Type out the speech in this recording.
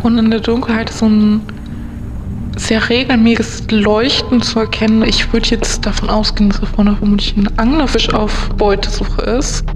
und in der Dunkelheit so ein sehr regelmäßiges Leuchten zu erkennen. Ich würde jetzt davon ausgehen, dass da vorne vermutlich ein Anglerfisch auf Beutesuche ist.